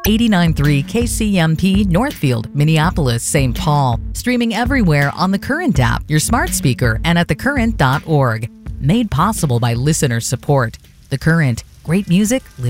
89.3 KCMP Northfield, Minneapolis, St. Paul. Streaming everywhere on the Current app, your smart speaker, and at thecurrent.org. Made possible by listener support. The Current. Great music.